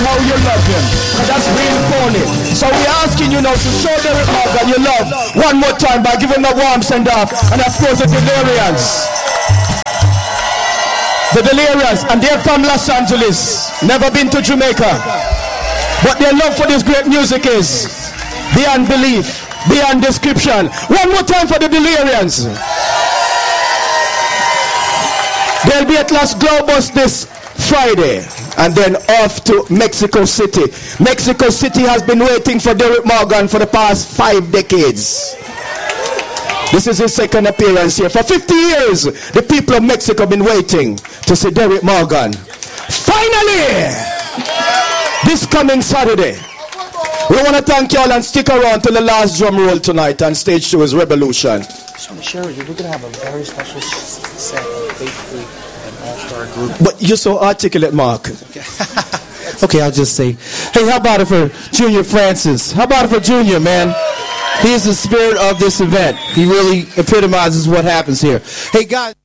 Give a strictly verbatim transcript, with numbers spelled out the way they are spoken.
how you love him. And that's being phony. So we're asking you now to show Derrick Morgan your love one more time by giving a warm send off. And of course the Delirians. The Delirians, and they're from Los Angeles. Never been to Jamaica. But their love for this great music is beyond belief, beyond description. One more time for the Delirians. They'll be at Los Globos this Friday and then off to Mexico City. Mexico City has been waiting for Derrick Morgan for the past five decades. This is his second appearance here. For fifty years, the people of Mexico have been waiting to see Derrick Morgan. Finally, this coming Saturday, we want to thank you all and stick around till the last drum roll tonight, and stage two is Revolution. Just want to share with you, we're going to have a very special set of faithfully and all-star group. But you're so articulate, Mark. Okay, I'll just say, hey, how about it for Junior Francis? How about it for Junior, man? He is the spirit of this event. He really epitomizes what happens here. Hey, guys.